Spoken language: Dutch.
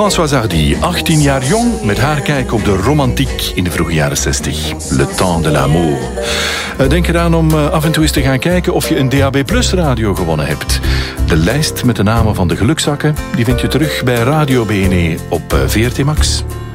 Françoise Hardy, 18 jaar jong, met haar kijk op de romantiek in de vroege jaren 60. Le temps de l'amour. Denk eraan om af en toe eens te gaan kijken of je een DAB Plus radio gewonnen hebt. De lijst met de namen van de gelukzakken, die vind je terug bij Radio BNE op VRT Max.